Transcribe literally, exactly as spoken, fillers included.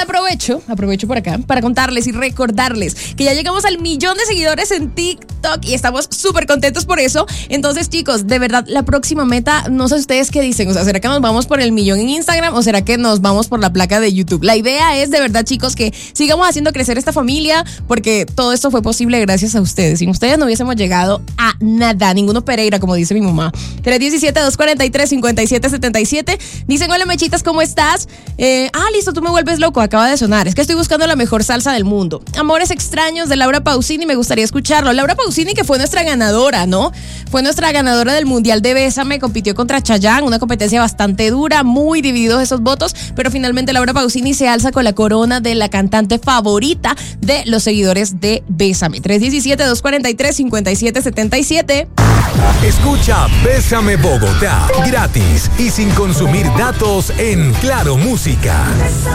aprovecho, aprovecho por acá para contarles y recordarles que ya llegamos al millón de seguidores en TikTok y estamos súper contentos por eso. Entonces, chicos, de verdad, la próxima meta, no sé ustedes qué dicen. O sea, ¿será que nos vamos por el millón en Instagram o será que nos vamos por la placa de YouTube? La idea es, de verdad, chicos, que sigamos haciendo crecer esta familia porque todo esto fue posible gracias a ustedes. Sin ustedes no hubiésemos llegado a nada. Ninguno Pereira, como dice mi mamá. tres uno siete, dos cuatro tres, cinco siete siete siete. Dicen, hola, mechitas, ¿cómo estás? Eh, ah, listo, tú me vuelves loco. Acaba de sonar. Es que estoy buscando la mejor salsa del mundo. Amores extraños de Laura Pausini, me gustaría escucharlo. Laura Pausini, que fue nuestra ganadora, ¿no? Fue nuestra ganadora del Mundial de Bésame, compitió contra Chayanne, una competencia bastante dura, muy divididos esos votos, pero finalmente Laura Pausini se alza con la corona de la cantante favorita de los seguidores de Bésame. tres uno siete, dos cuatro tres, cinco siete siete siete. Escucha Bésame Bogotá gratis y sin consumir datos en Claro Música.